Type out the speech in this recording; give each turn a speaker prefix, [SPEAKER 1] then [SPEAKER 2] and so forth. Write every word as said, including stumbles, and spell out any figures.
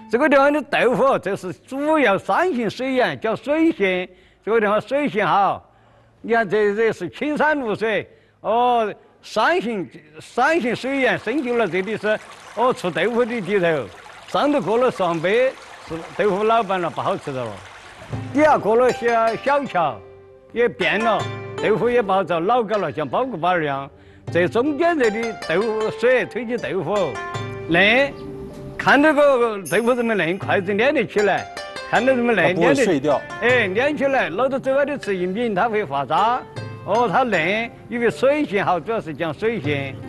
[SPEAKER 1] 这个地方的豆腐，这是主要山形水源，叫水县。这个地方水性好，你看这这是青山绿水，哦，山形山形水源深究了，这里是哦出豆腐的地头，上头过了双碑，是豆腐老板了，不好吃的了。底下过了小小桥，也变了，豆腐也不好找，老高了，像包谷巴一样。这中间这里豆腐水推起豆腐，嫩，看这个豆腐这么嫩，筷子捏得起来，看到这么嫩，
[SPEAKER 2] 捏得碎掉。
[SPEAKER 1] 哎，捏起来，捞到嘴巴里吃一抿，它会发渣。哦，它嫩，因为水性好，主要是讲水性。